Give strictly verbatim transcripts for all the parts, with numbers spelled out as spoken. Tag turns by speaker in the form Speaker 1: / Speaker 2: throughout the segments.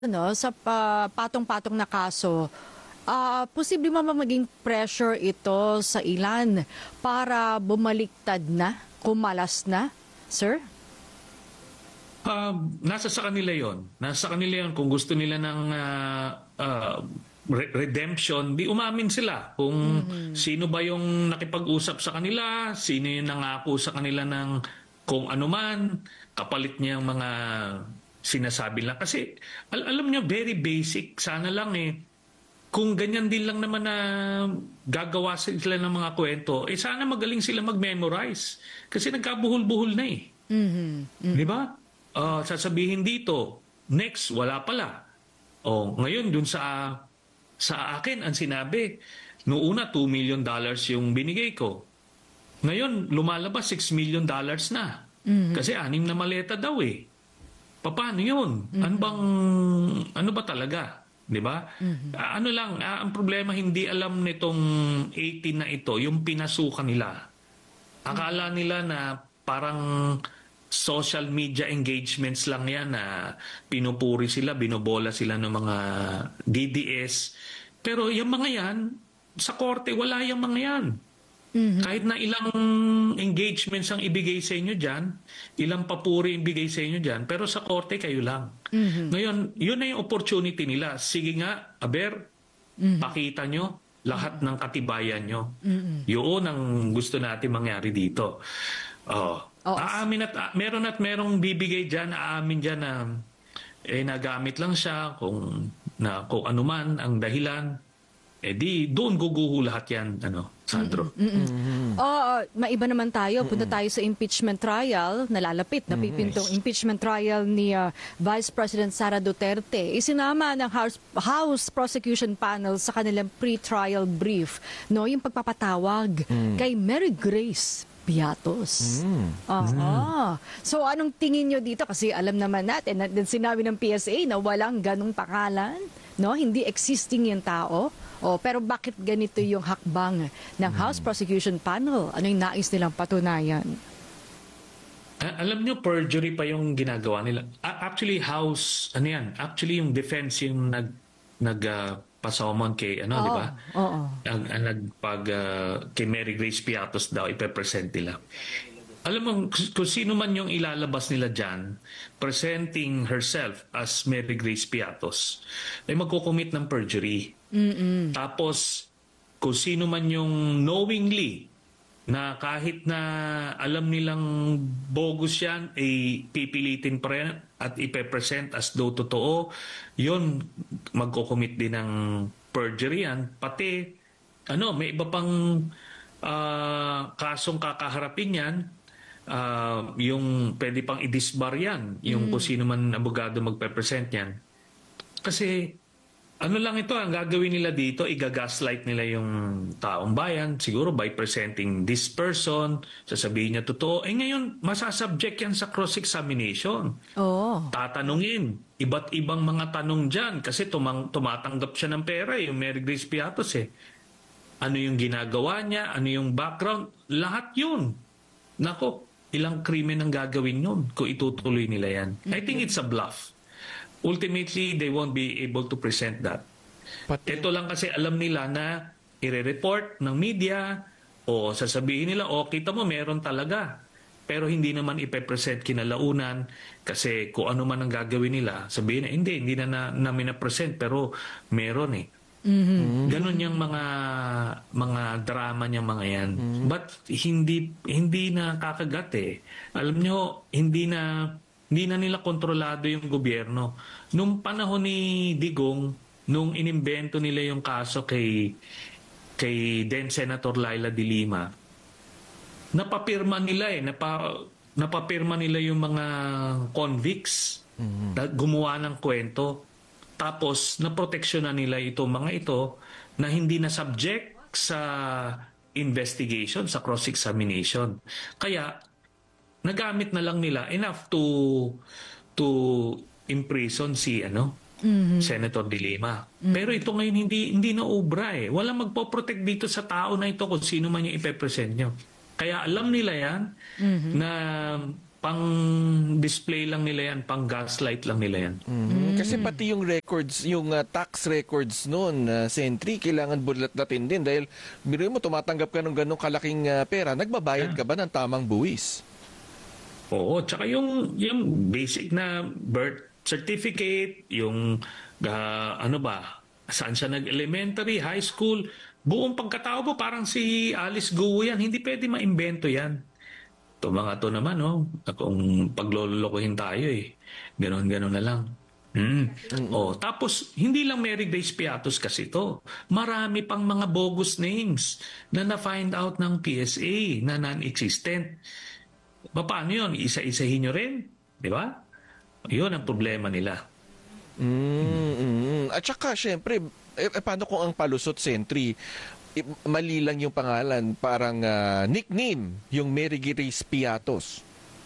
Speaker 1: ano, sa pa patong-patong na kaso, ah, posible ba maging pressure ito sa ilan para bumaliktad na, kumalas na, sir?
Speaker 2: Uh, nasa sa kanila yon. Nasa kanila yon kung gusto nila ng uh, uh, re- redemption, di umamin sila kung mm-hmm. sino ba yung nakipag-usap sa kanila, sino yung nangako sa kanila ng kung ano man, kapalit niya ang mga sinasabi lang. Kasi al- alam niyo, very basic, sana lang eh, kung ganyan din lang naman na gagawa sila ng mga kwento, eh sana magaling sila mag-memorize. Kasi nagkabuhol-buhol na eh.
Speaker 1: Mm-hmm. Mm-hmm.
Speaker 2: Di ba? Uh, sasabihin dito, next, wala pala. O, ngayon, dun sa, sa akin, ang sinabi, noong una, two million dollars yung binigay ko. Ngayon, lumalabas, six million dollars na. Mm-hmm. Kasi anim na maleta daw eh. Paano yun? Mm-hmm. Ano bang, ano ba talaga? Di ba? Mm-hmm. Uh, ano lang, uh, ang problema, hindi alam nitong eighteen na ito, yung pinasukan nila. Akala nila na parang social media engagements lang yan na pinupuri sila, binobola sila ng mga D D S. Pero yung mga yan, sa korte, wala yung mga yan. Mm-hmm. Kahit na ilang engagements ang ibigay sa inyo dyan, ilang papuri ibigay sa inyo dyan, pero sa korte kayo lang. Mm-hmm. Ngayon, yun na yung opportunity nila. Sige nga, Aber, mm-hmm. pakita nyo lahat mm-hmm. ng katibayan nyo. Mm-hmm. Yun ang gusto natin mangyari dito. Oh.
Speaker 1: Oh,
Speaker 2: aamin at uh, meron at merong bibigay diyan, aamin diyan na eh nagamit lang siya kung na kung ano man ang dahilan, eh di doon guguho lahat yan, ano, Sandro.
Speaker 1: Mm-mm. Mm-mm. Oh, uh, maiba naman tayo. Punta tayo sa impeachment trial, nalalapit, napipintong mm-hmm. impeachment trial ni uh, Vice President Sara Duterte. Isinama ng House, House Prosecution Panel sa kanilang pre-trial brief, no, yung pagpapatawag mm. kay Mary Grace Piatos. Mm. Uh-huh. Mm. So anong tingin nyo dito? Kasi alam naman natin, na, sinabi ng P S A na walang ganong pangalan, no? Hindi existing yung tao. Oh, pero bakit ganito yung hakbang ng House Prosecution Panel? Ano yung nais nilang patunayan?
Speaker 2: Uh, alam nyo, perjury pa yung ginagawa nila. Uh, actually, House, ano yan? Actually, yung defense yung nag, nag uh, pasomon kay ano,
Speaker 1: oh,
Speaker 2: di ba?
Speaker 1: Oo.
Speaker 2: Ang, ang nagpag uh, kay Mary Grace Piatos daw ipe-present nila. Alam mo kung sino man yung ilalabas nila diyan, presenting herself as Mary Grace Piatos, ay magko-commit ng perjury. Mm-mm. Tapos kung sino man yung knowingly na kahit na alam nilang bogus yan, ay pipilitin pa rin at ipe-present as though totoo, yun, magko-commit din ng perjury yan. Pati, ano, may iba pang uh, kasong kakaharapin yan, uh, yung pwede pang i-disbar yan, yung mm. kung sino man abogado magpe-present yan. Kasi, ano lang ito, ang gagawin nila dito, igagaslight nila yung taong bayan, siguro by presenting this person, sasabihin niya totoo. Eh ngayon, masasubject yan sa cross-examination.
Speaker 1: Oh.
Speaker 2: Tatanungin, iba't ibang mga tanong dyan, kasi tumang, tumatanggap siya ng pera, yung Mary Grace Piatos eh. Ano yung ginagawa niya, ano yung background, lahat yun. Nako, ilang krimen ang gagawin yun kung itutuloy nila yan. Mm-hmm. I think it's a bluff. Ultimately, they won't be able to present that. But, ito lang kasi alam nila na i-report ng media o sasabihin nila, o oh, kita mo, meron talaga. Pero hindi naman ipe-present kinalaunan kasi kung ano man ang gagawin nila, sabihin na, hindi, hindi na, na namin na-present pero meron eh. Mm-hmm. Ganon yung mga mga drama niya mga yan. Mm-hmm. But hindi hindi na kakagat eh. Alam nyo, hindi na Hindi na nila kontrolado yung gobyerno. Nung panahon ni Digong, nung inimbento nila yung kaso kay kay then Senator Laila de Lima, napapirma nila eh, napa, napapirma nila yung mga convicts mm-hmm. na gumawa ng kwento. Tapos naproteksyonan nila itong mga ito na hindi na subject sa investigation, sa cross-examination. Kaya nagamit na lang nila enough to to imprison si ano mm-hmm. Senator de Lima. Mm-hmm. Pero ito ngayon hindi hindi na obra eh. Walang magpo-protect dito sa tao na ito kung sino man yung ipe-present nyo. Kaya alam nila yan mm-hmm. na pang-display lang nila yan, pang-gaslight lang nila yan.
Speaker 3: Mhm. Kasi pati yung records, yung uh, tax records noon, uh, Sentry, kailangan bulat-latin din dahil biro mo tumatanggap ka ng ganong kalaking uh, pera, nagbabayad ka ba ng tamang buwis?
Speaker 2: Oo, tsaka yung, yung basic na birth certificate, yung ah, ano ba, saan siya nag-elementary, high school, buong pagkatao mo parang si Alice Guo yan, hindi pwede maimbento yan. Ito mga to naman, no? Kung paglolokohin tayo eh. Ganon-ganon na lang. Hmm. Oh, tapos, hindi lang Mary Grace Piatos kasi to. Marami pang mga bogus names na na-find out ng P S A na non-existent. Pa- Paano yun? Isa-isahin nyo rin? Di ba? Yun ang problema nila.
Speaker 3: Mm-hmm. At saka, syempre, eh, eh, paano kung ang palusot, Sentry, eh, mali lang yung pangalan, parang ah, nickname, yung Mary Grace Piatos.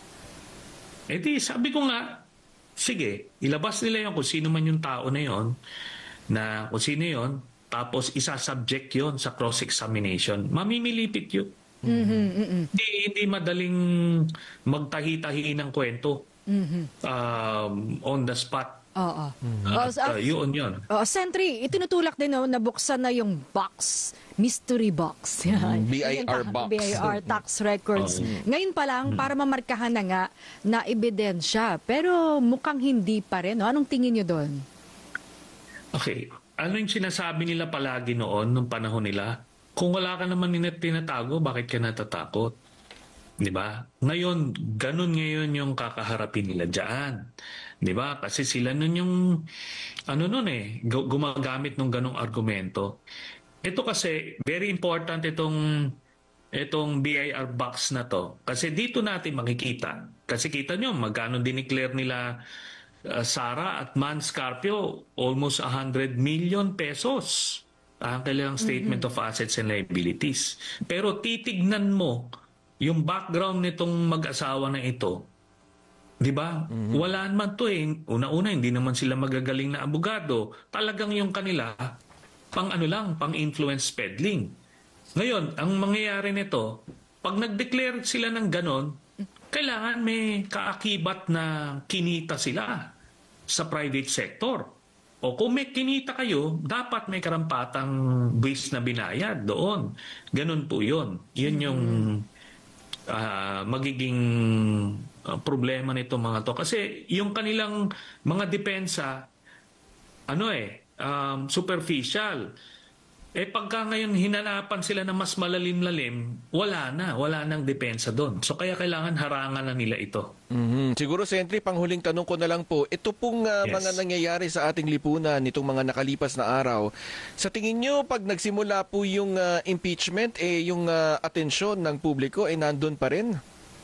Speaker 2: Eh di, sabi ko nga, sige, ilabas nila yun kung sino man yung tao na yon, na kung sino yon, tapos isa-subject yon sa cross-examination. Mamimilipit yun. Hindi, hindi madaling magtahi-tahi ng kwento um, on the spot.
Speaker 1: Oo.
Speaker 2: At,
Speaker 1: Oh,
Speaker 2: uh, yun yun.
Speaker 1: Oh, Sentry, itinutulak din no, nabuksan na yung box, mystery box. Yan.
Speaker 3: B I R
Speaker 1: Yung ta-
Speaker 3: box.
Speaker 1: B I R tax records. Ngayon pa lang, para mamarkahan na nga na ebidensya. Pero mukhang hindi pa rin. No? Anong tingin nyo doon?
Speaker 2: Okay. Ano yung sinasabi nila palagi noon, nung panahon nila? Kung wala ka naman nila tinatago, bakit ka natatakot? Di ba? Ngayon, ganun ngayon yung kakaharapin nila dyan. Di ba? Kasi sila nun yung, ano nun eh, gu- gumagamit ng ganung argumento. Ito kasi, very important itong, itong B I R box na to. Kasi dito natin makikita. Kasi kita nyo, magkano dineclare nila uh, Sara at Man Scarpio, almost one hundred million pesos ang kailangang statement of assets and liabilities. Pero titignan mo yung background nitong mag-asawa na ito, di ba? Wala naman to eh. Una-una, hindi naman sila magagaling na abogado. Talagang yung kanila, pang ano lang, pang influence peddling. Ngayon, ang mangyayari nito, pag nag-declare sila ng ganon, kailangan may kaakibat na kinita sila sa private sector. O kung may kinita kayo, dapat may karampatang buwis na binayad doon. Ganon po yun. Yun yung uh, magiging uh, problema nito mga to. Kasi yung kanilang mga depensa, ano eh, um, superficial. Eh pagka ngayon hinanapan sila na mas malalim-lalim, wala na, wala nang depensa doon. So kaya kailangan harangan na nila ito.
Speaker 3: Mhm. Siguro, Sentry, panghuling tanong ko na lang po, ito pong ah,
Speaker 2: Yes.
Speaker 3: mga nangyayari sa ating lipunan nitong mga nakalipas na araw, sa tingin nyo, pag nagsimula po yung ah, impeachment, eh, yung ah, atensyon ng publiko ay nandun pa rin?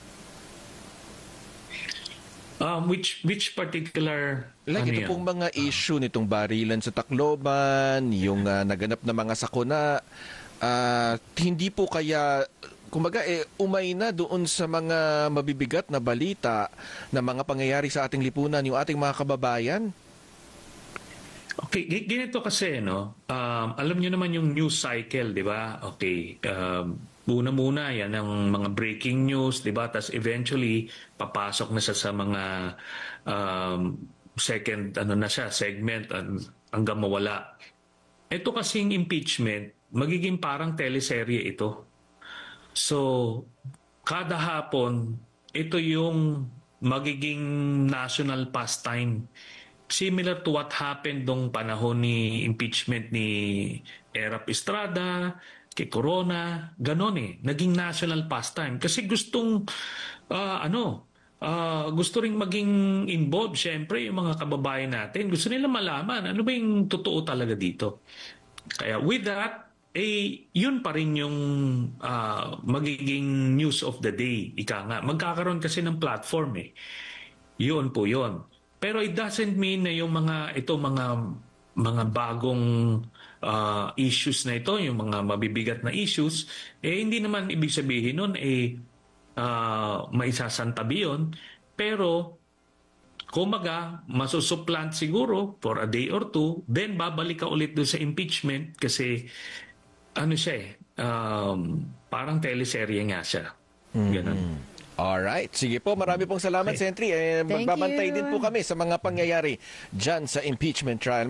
Speaker 2: Um, which which particular
Speaker 3: Like
Speaker 2: ano
Speaker 3: ito
Speaker 2: yan?
Speaker 3: pong mga issue nitong barilan sa Tacloban, yung ah, naganap na mga sakuna, ah, hindi po kaya, kumbaga, eh, umay na doon sa mga mabibigat na balita na mga pangyayari sa ating lipunan, yung ating mga kababayan?
Speaker 2: Okay, g- ganito kasi, no? Um, alam niyo naman yung news cycle, di ba? Okay, um, una-muna yan ang mga breaking news, di ba? Tapos eventually, papasok na siya sa mga um, second, ano na siya, segment an- hanggang mawala. Ito kasing impeachment, magiging parang teleserye ito. So, kada hapon, ito yung magiging national pastime. Similar to what happened nung panahon ni impeachment ni Erap Estrada, kay Corona, ganon eh. Naging national pastime. Kasi gustong, ah, ano, ah, gusto ring maging involved, syempre, yung mga kababayan natin. Gusto nila malaman, ano ba yung totoo talaga dito. Kaya with that, eh, yun pa rin yung ah, magiging news of the day. Ika nga, magkakaroon kasi ng platform eh. Yun po yun. Pero it doesn't mean na yung mga, ito mga, mga bagong ah, issues na ito, yung mga mabibigat na issues, eh hindi naman ibig sabihin nun, eh, ah, maisasantabi yun. Pero, kumaga, masusuplant siguro for a day or two, then babalik ka ulit doon sa impeachment kasi ano siya eh, um, parang teleserye nga siya. Ganun.
Speaker 3: Alright. Sige po, marami pong salamat, Sentry. Eh,
Speaker 1: Thank
Speaker 3: magbabantay
Speaker 1: you.
Speaker 3: din po kami sa mga pangyayari dyan sa impeachment trial.